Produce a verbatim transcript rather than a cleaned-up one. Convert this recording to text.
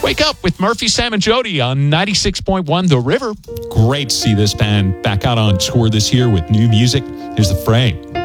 Wake Up with Murphy, Sam, and Jody on ninety-six point one The River. Great to see this band back out on tour this year with new music. Here's The Fray.